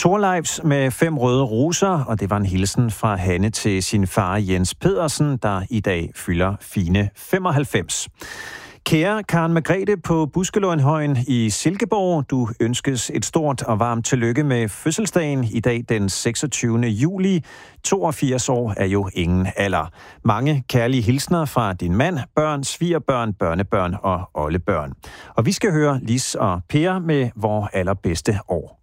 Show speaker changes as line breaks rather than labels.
Thorleifs med 5 røde roser, og det var en hilsen fra Hanne til sin far Jens Pedersen, der i dag fylder fine 95. Kære Karen Margrethe på Buskelundhøjen i Silkeborg, du ønskes et stort og varmt tillykke med fødselsdagen i dag den 26. juli. 82 år er jo ingen alder. Mange kærlige hilsner fra din mand, børn, svigerbørn, børnebørn og oldebørn. Og vi skal høre Lis og Per med vor allerbedste år.